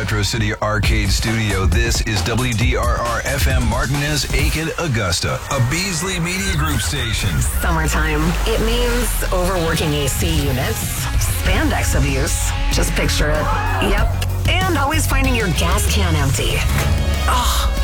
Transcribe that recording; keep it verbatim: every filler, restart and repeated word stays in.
Retro City Arcade Studio. This is W D R R F M Martinez, Aiken, Augusta, a Beasley Media Group station. Summertime. It means overworking A C units, spandex abuse. Just picture it. Yep. And always finding your gas can empty. Ugh.